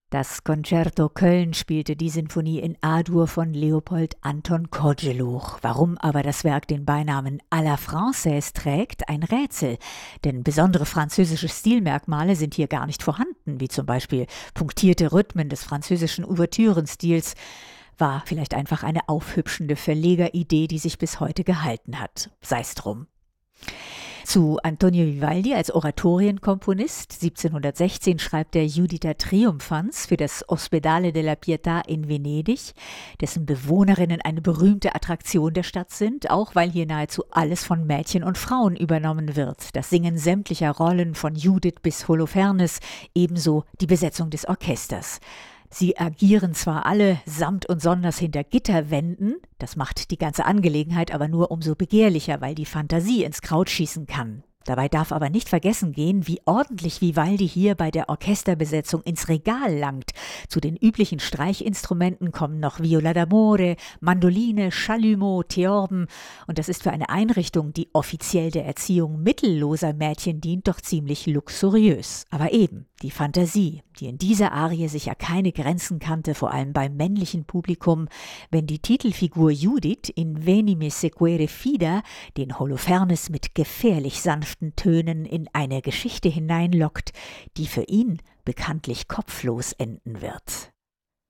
Das Concerto Köln spielte die Sinfonie in A-Dur von Leopold Anton Kozeluch. Warum aber das Werk den Beinamen à la Française trägt, ein Rätsel. Denn besondere französische Stilmerkmale sind hier gar nicht vorhanden, wie zum Beispiel punktierte Rhythmen des französischen Ouvertürenstils. War vielleicht einfach eine aufhübschende Verlegeridee, die sich bis heute gehalten hat. Sei's drum. Zu Antonio Vivaldi als Oratorienkomponist. 1716 schreibt er Juditha Triumphans für das Ospedale della Pietà in Venedig, dessen Bewohnerinnen eine berühmte Attraktion der Stadt sind, auch weil hier nahezu alles von Mädchen und Frauen übernommen wird. Das Singen sämtlicher Rollen von Judith bis Holofernes, ebenso die Besetzung des Orchesters. Sie agieren zwar alle samt und sonders hinter Gitterwänden, das macht die ganze Angelegenheit aber nur umso begehrlicher, weil die Fantasie ins Kraut schießen kann. Dabei darf aber nicht vergessen gehen, wie ordentlich Vivaldi hier bei der Orchesterbesetzung ins Regal langt. Zu den üblichen Streichinstrumenten kommen noch Viola d'amore, Mandoline, Chalumeau, Theorben. Und das ist für eine Einrichtung, die offiziell der Erziehung mittelloser Mädchen dient, doch ziemlich luxuriös. Aber eben, die Fantasie, die in dieser Arie sicher keine Grenzen kannte, vor allem beim männlichen Publikum, wenn die Titelfigur Judith in Veni me sequere fida den Holofernes mit gefährlich sanften Tönen in eine Geschichte hineinlockt, die für ihn bekanntlich kopflos enden wird.